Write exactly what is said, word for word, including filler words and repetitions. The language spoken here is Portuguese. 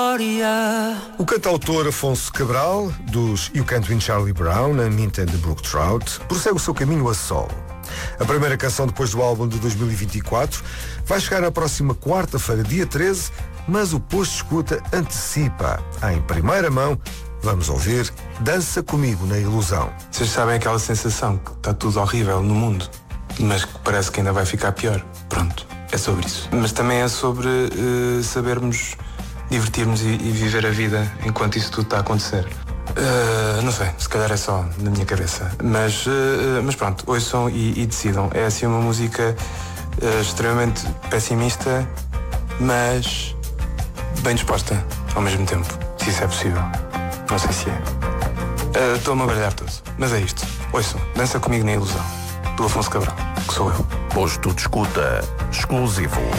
história. O cantautor Afonso Cabral, dos You Can't Win Charlie Brown, a Mint and the Brook Trout, prossegue o seu caminho a solo. A primeira canção depois do álbum de dois mil e vinte e quatro vai chegar na próxima quarta-feira, dia treze, mas o Posto de Escuta antecipa. Em primeira mão, vamos ouvir Dança Comigo na Ilusão. Vocês sabem aquela sensação que está tudo horrível no mundo, mas que parece que ainda vai ficar pior? Pronto, é sobre isso. Mas também é sobre uh, sabermos divertirmos e, e viver a vida enquanto isso tudo está a acontecer. Uh, não sei, se calhar é só na minha cabeça. Mas, uh, mas pronto, ouçam e, e decidam. É assim uma música uh, extremamente pessimista, mas bem disposta ao mesmo tempo. Se isso é possível. Não sei se é. Uh, Estou-me a baralhar todo. Mas é isto. Ouçam, Dança Comigo na Ilusão, do Afonso Cabral, que sou eu. Posto de Escuta exclusivo.